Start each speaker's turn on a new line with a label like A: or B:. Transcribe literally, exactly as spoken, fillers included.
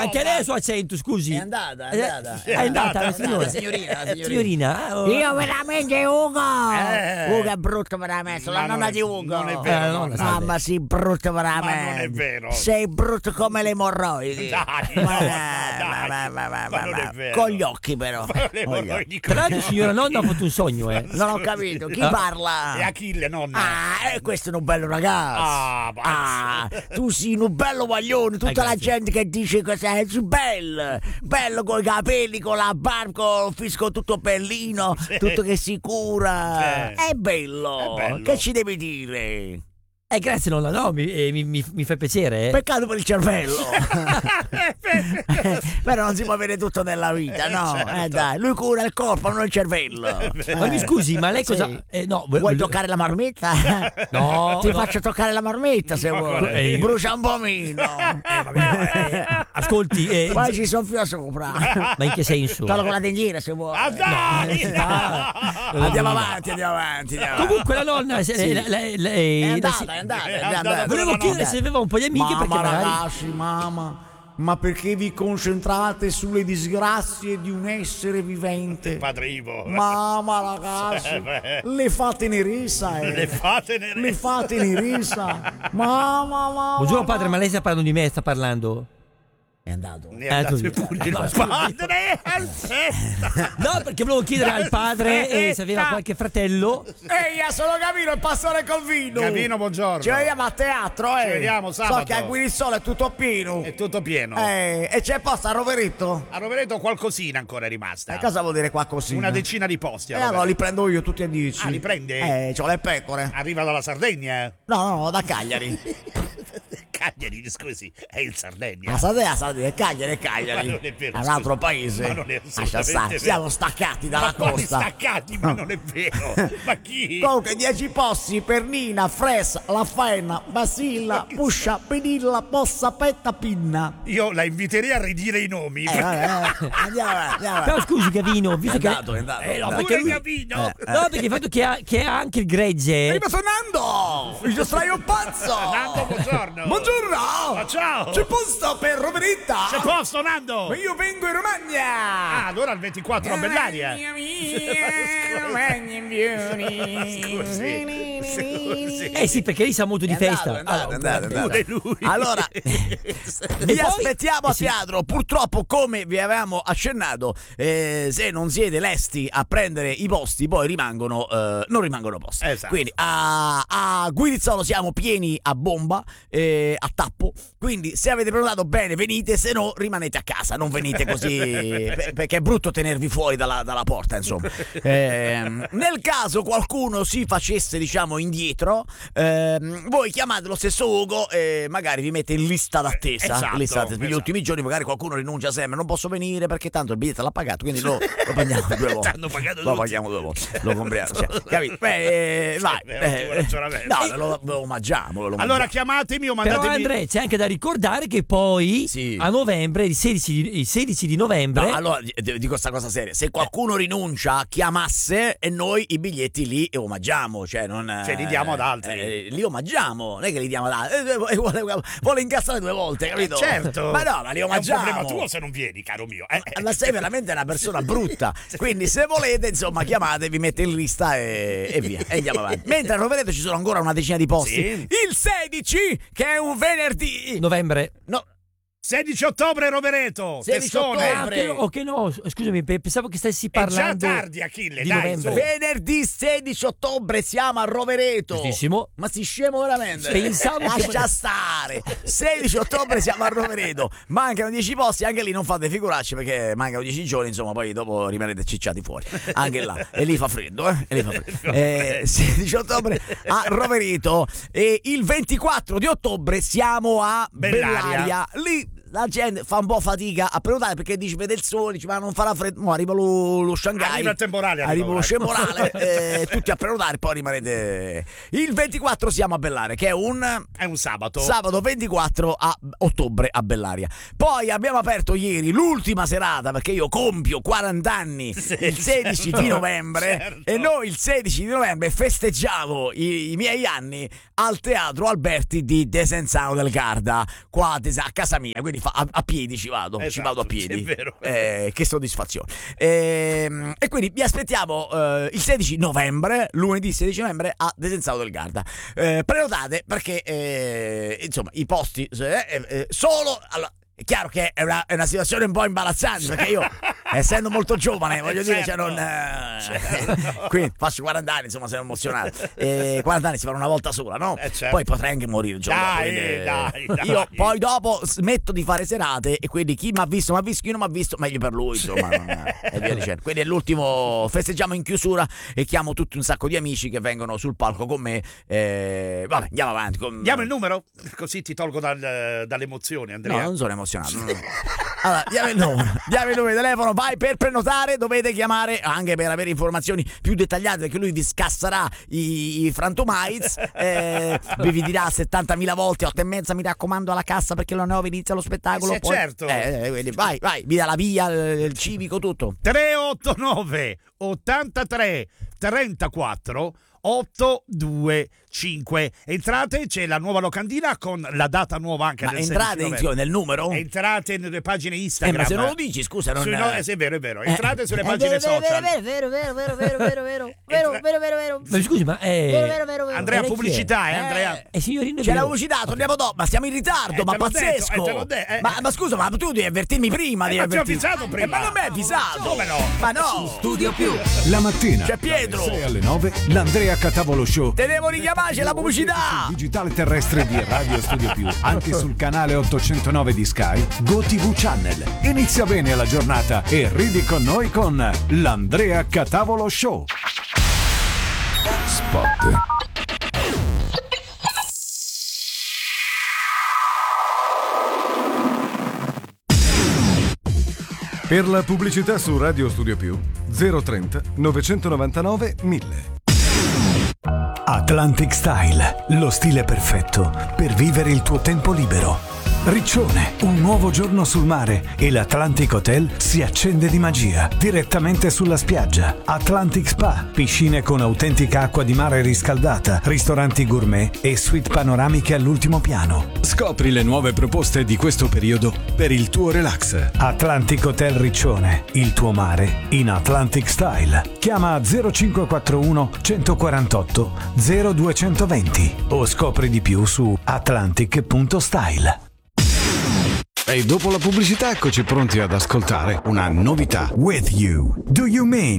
A: anche lei ha il suo accento, scusi.
B: È andata, è andata.
A: È andata la signora.
B: La signorina, la signorina.
A: Signorina, oh.
C: Io veramente Ugo.
B: Eh.
C: Ugo è brutto veramente. La
B: Ma
C: nonna
B: non è-
C: di Ugo.
B: non è vero,
A: Eh,
B: no,
A: nonna,
B: no.
C: Mamma, sei brutto veramente.
B: Ma non è vero.
C: Sei brutto come le emorroidi.
B: Dai,
C: Ma,
B: no,
C: ma,
B: dai,
C: ma, ma, ma,
B: ma non è
C: ma-
B: vero.
C: Con gli occhi però.
B: Le
C: Con gli occhi.
B: emorroidi
A: Tra l'altro, signora nonna ha fatto un sogno, eh.
C: Non ho capito. Chi
A: Ah.
C: parla?
B: E Achille, nonna.
C: Ah, eh, questo è un bello ragazzo.
B: Ah,
C: Ah,
B: basta.
C: tu sei un bello maglione. Tutta
A: Eh,
C: la
A: grazie.
C: gente che dice che sei bello, bello con i capelli, con la barba, con il fisco tutto bellino,
B: Sì.
C: tutto che si cura.
B: Sì.
C: È bello.
B: È bello.
C: Che ci devi dire?
A: Eh, grazie nonna, no, mi, eh, mi, mi, mi fa piacere, eh.
C: Peccato per il cervello. Però non si può avere tutto nella vita, no?
B: Certo.
C: Eh dai, lui cura il corpo, non il cervello.
A: Ma mi
C: Eh.
A: scusi, ma lei cosa...
C: Sì.
A: Eh, no,
C: Vuoi
A: voglio-
C: toccare la marmita?
A: No,
C: Ti
A: no.
C: faccio toccare la marmita se
B: Ma
C: vuoi.
B: qual
A: è?
C: Brucia un pomino.
A: Eh, vabbè, eh, ascolti, eh,
C: Poi ci soffia sopra.
A: ma in che senso?
C: Fallo con la tendiera se vuoi.
B: Ah, dai!
C: Andiamo avanti, andiamo avanti. Andiamo avanti.
A: Comunque la nonna... se-
C: Sì.
A: lei- lei- lei-
C: È
A: la
C: andata,
A: si-
C: è andata,
B: È
C: è
B: andata.
C: andata.
A: Volevo
B: no,
A: chiedere
B: no.
A: se aveva un po' di amiche
C: Mamma,
A: perché magari...
C: ragazzi, mamma, ma perché vi concentrate sulle disgrazie di un essere vivente?
B: Padre Ivo.
C: Mamma, ragazzi,
B: Eh, beh.
C: le fa tenerezza, eh.
B: Le fate nere.
C: Le fa tenerezza. Mamma, mamma.
A: Buongiorno padre, ma lei sta parlando di me, sta parlando?
C: È andato.
B: Ne è
A: così.
B: andato pure il
A: No, scusi.
B: padre Alfetta.
A: No, perché volevo chiedere al padre eh, se aveva qualche fratello.
C: Ehi, sono Gavino, il pastore Convino.
B: Gavino, buongiorno.
C: Ci vediamo a teatro, eh.
B: Ci vediamo sabato.
C: So che a Guirizzolo è tutto pieno.
B: È tutto pieno.
C: Eh, e c'è posto a Roveretto?
B: A Rovereto qualcosina ancora è rimasta.
C: E cosa vuol dire qua così?
B: Una decina di posti.
C: E
B: a
C: allora
B: Rovereto.
C: li prendo io tutti e dieci.
B: Ah, li prende?
C: Eh, c'ho le pecore.
B: Arriva dalla Sardegna.
C: No, no, no, da Cagliari.
B: Cagliari, scusi, è il Sardegna.
C: La Sardegna, la Sardegna, Cagliari è Cagliari.
B: Ma non è vero,
C: un
B: scusi.
C: altro paese.
B: Ma non è
C: Lascia
B: assolutamente
C: stare,
B: vero.
C: siamo staccati dalla
B: Ma quali
C: costa.
B: staccati, ma non è vero. Ma chi?
C: Comunque dieci posti per Nina, Fresa, La Faena, Basilla, Puscia, Pedilla, Possa, Petta, Pinna.
B: Io la inviterei a ridire i nomi.
C: Eh, vabbè, eh, andiamo avanti, andiamo
A: Però
C: avanti.
A: scusi Gavino, visto
C: È
A: che...
C: andato, è andato.
A: Eh, no,
B: Pure
A: perché lui...
B: Gavino.
A: No, perché il fatto che ha, che ha anche il gregge...
C: Arriva Nando! Il giustraio pazzo!
B: Nando, buongiorno.
C: Buongiorno!
B: Ah, ciao.
C: C'è posto per Roveretta?
B: C'è posto, Nando?
C: Ma io vengo in Romagna!
B: Ah, allora il ventiquattro a Bellaria.
C: Mia mia, Romagna in Fiori.
B: Scusi, scusi.
A: Eh sì, perché lì sa molto di
C: È andato,
A: festa.
C: è andato, è andato, è andato.
B: Pure lui.
C: Allora,
A: E
C: vi
A: poi-
C: aspettiamo a
A: eh sì.
C: teatro. Purtroppo, come vi avevamo accennato, eh, se non siete lesti a prendere i posti, poi rimangono, eh, non rimangono posti.
B: Esatto.
C: Quindi a, a Guirizzolo siamo pieni a bomba, eh, a tappo. Quindi se avete prenotato bene venite, se no rimanete a casa, non venite così per- perché è brutto tenervi fuori dalla, dalla porta, insomma. Ehm, nel caso qualcuno si facesse, diciamo, indietro, ehm, voi chiamate lo stesso Ugo e magari vi mette in lista d'attesa.
B: Esatto,
C: Lista d'attesa. Per gli
B: esatto.
C: ultimi giorni magari qualcuno rinuncia sempre, non posso venire perché tanto il biglietto l'ha pagato, quindi lo, lo paghiamo due volte.
B: T'hanno pagato
C: Lo
B: tutti.
C: paghiamo due volte, lo compriamo. Cioè, capito? Beh, eh, vai.
B: È ottimo ragionamento.
C: no, lo, lo omaggiamo. Lo
B: Allora
C: omaggiamo.
B: chiamatemi o
A: Però
B: mandatemi.
A: Andrea, c'è anche da ricordare che poi
C: Sì.
A: a novembre, il sedici, di- il sedici di novembre...
C: No, allora di- dico questa cosa seria: se qualcuno rinuncia, chiamasse e noi i biglietti li omaggiamo, cioè non.
B: Cioè, li diamo ad altri.
C: eh, li omaggiamo, non è che li diamo ad altri. Eh, eh, vuole, vuole incassare due volte, capito?
B: Eh, certo.
C: Ma no, ma li
B: È un
C: omaggiamo.
B: problema tuo se non vieni, caro mio. Eh, eh.
C: Ma sei veramente una persona brutta. Quindi, se volete, insomma, chiamate, vi mette in lista e, e via. E andiamo avanti. Mentre a Rovereto ci sono ancora una decina di posti.
B: Sì.
C: Il sedici, che è un venerdì.
A: Novembre.
C: No,
B: sedici ottobre Rovereto.
C: sedici
B: Testone.
A: Ah, che, o che no, scusami, pe- pensavo che stessi
B: È già
A: parlando
B: tardi, Achille,
A: di
B: dai,
A: novembre.
B: su.
C: venerdì sedici ottobre siamo a Rovereto.
A: Giustissimo.
C: Ma si scemo veramente?
A: Pensavo che-
C: Lascia stare. sedici ottobre siamo a Rovereto. Mancano dieci posti, anche lì non fate figuracci perché mancano dieci giorni, insomma, poi dopo rimanete cicciati fuori. Anche là. E lì fa freddo, eh? E lì fa freddo. Eh, sedici ottobre a Rovereto e il ventiquattro di ottobre siamo a
B: Bellaria.
C: Bellaria. Lì la gente fa un po' fatica a prenotare perché dice vede il sole, dice ma non farà freddo, mo arriva lo, lo Shanghai,
B: Arriva il temporale, arriva
C: arriva lo
B: ora.
C: scemorale, eh, tutti a prenotare, poi rimanete. Il ventiquattro siamo a Bellaria, che è un
B: È un sabato.
C: sabato ventiquattro a ottobre a Bellaria. Poi abbiamo aperto ieri l'ultima serata perché io compio quaranta anni
B: Sì,
C: il sedici
B: certo,
C: di novembre
B: certo.
C: e noi il sedici di novembre festeggiavo i, i miei anni al Teatro Alberti di Desenzano del Garda, qua a Des- a casa mia, quindi fa- a-, a piedi ci vado, ci
B: Esatto,
C: vado a
B: sì,
C: piedi.
B: è vero.
C: Eh, che soddisfazione. Ehm, E quindi vi aspettiamo eh, il sedici novembre, lunedì sedici novembre a Desenzano del Garda. Eh, prenotate perché eh, insomma i posti eh, eh, solo allora, è chiaro che è una, è una situazione un po' imbarazzante perché io, essendo molto giovane, voglio dire, cioè non. Eh,
B: Certo.
C: Quindi faccio quaranta anni, insomma, sono emozionato. E quaranta anni si fanno una volta sola, no?
B: Eh, certo.
C: Poi potrei anche morire il giorno
B: Dai,
C: dopo, quindi,
B: dai, dai.
C: Io poi dopo smetto di fare serate e quindi chi mi ha visto, mi ha visto, chi non mi ha visto, meglio per lui, insomma. Non è, e via dicendo. Quindi è l'ultimo, festeggiamo in chiusura e chiamo tutti un sacco di amici che vengono sul palco con me. Eh, vabbè, andiamo avanti. Con...
B: Diamo il numero? Così ti tolgo dal, dall'emozione, Andrea.
C: No, non sono emozionato. no, no. Allora, diamo il numero, diamo il numero di telefono, vai, per prenotare dovete chiamare anche per avere informazioni più dettagliate perché lui vi scasserà i, i frantumaiz, eh, vi dirà settantamila volte, otto e mezza mi raccomando alla cassa perché alle nove inizia lo spettacolo.
B: Sì,
C: poi,
B: certo.
C: eh, quindi vai, vai, vi dà la via, il, il civico, tutto.
B: tre otto nove ottantatré trentaquattro ottocentodventicinque. Entrate, c'è la nuova locandina con la data nuova anche
C: Ma
B: del
C: entrate
B: sedici
C: in,
B: novembre.
C: nel numero?
B: Entrate nelle pagine
C: Eh,
B: Instagram.
C: ma se non lo dici, scusa, non
B: Sui no- eh, sì, è vero, è vero. Entrate sulle
D: È
B: pagine
D: vero,
B: social.
D: vero, vero, vero, vero, vero, vero, vero, vero,
B: Entra-
D: vero, vero, vero,
A: Ma scusi, ma è.
D: vero, vero, vero, vero.
B: Andrea,
A: chi è?
B: pubblicità, eh, Andrea.
A: È signorino
C: C'è la
A: Biro.
C: pubblicità, torniamo dopo, ma siamo in ritardo,
B: Eh,
C: ma
B: te l'ho detto,
C: pazzesco.
B: eh, te l'ho detto, eh.
C: ma, ma scusa, ma tu devi avvertirmi prima, devi
B: ma ti ho
C: avvertirmi.
B: avvisato prima.
C: Eh, ma non mi hai avvisato.
B: Come no?
C: Ma no.
A: Studio più.
E: La mattina,
C: C'è Pietro.
E: sei alle nove, l'Andrea Catavolo Show.
C: Te devo richiamare, c'è la pubblicità.
E: Sul digitale terrestre di Radio Studio Più, anche sul canale ottocentonove di Sky, GoTV Channel. Inizia bene la giornata e ridi con noi con l'Andrea Catavolo Show. Spot. Per la pubblicità su Radio Studio Più, zero trenta novecentonovantanove mille. Atlantic Style, lo stile perfetto per vivere il tuo tempo libero. Riccione, un nuovo giorno sul mare e l'Atlantic Hotel si accende di magia direttamente sulla spiaggia. Atlantic Spa, piscine con autentica acqua di mare riscaldata, ristoranti gourmet e suite panoramiche all'ultimo piano. Scopri le nuove proposte di questo periodo per il tuo relax. Atlantic Hotel Riccione, il tuo mare in Atlantic Style. Chiama zero cinque quattro uno centoquarantotto zero duecentoventi o scopri di più su atlantic punto style. E dopo la pubblicità eccoci pronti ad ascoltare una novità. With You, Do You Mean?